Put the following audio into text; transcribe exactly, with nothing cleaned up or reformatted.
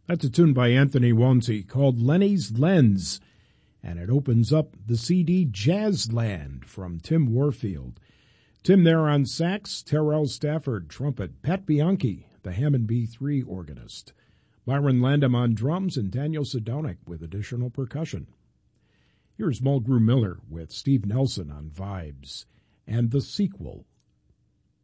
That's a tune by Anthony Wonsey called Lenny's Lens, and it opens up the C D Jazzland from Tim Warfield. Tim there on sax, Terrell Stafford trumpet, Pat Bianchi, the Hammond B three organist, Byron Landam on drums, and Daniel Sedonic with additional percussion. Here's Mulgrew Miller with Steve Nelson on vibes, and the sequel,